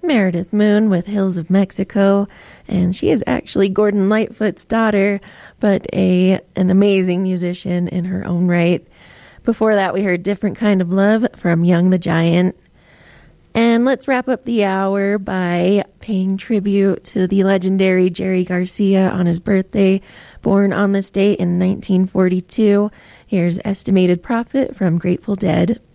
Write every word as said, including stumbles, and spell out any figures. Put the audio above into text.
Meredith Moon with Hills of Mexico, and she is actually Gordon Lightfoot's daughter, but a an amazing musician in her own right. Before that, we heard Different Kind of Love from Young the Giant. And let's wrap up the hour by paying tribute to the legendary Jerry Garcia on his birthday, born on this date in nineteen forty-two. Here's Estimated Profit from Grateful Dead.